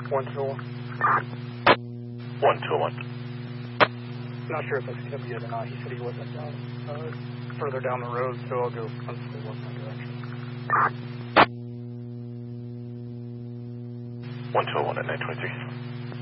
121. 121. Not sure if that's him yet or not. He said he wasn't further down the road, so I'll go on the one direction. 121 at 923.